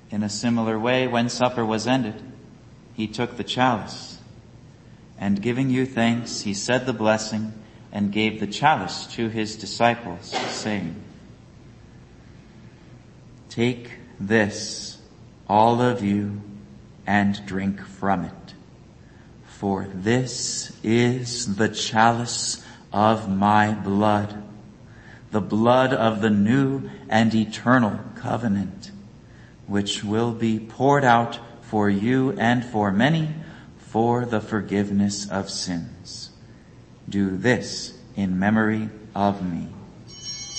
In a similar way, when supper was ended, he took the chalice, and giving you thanks, he said the blessing and gave the chalice to his disciples, saying, "Take this, all of you, and drink from it. For this is the chalice of my blood, the blood of the new and eternal covenant, which will be poured out for you and for many for the forgiveness of sins. Do this in memory of me."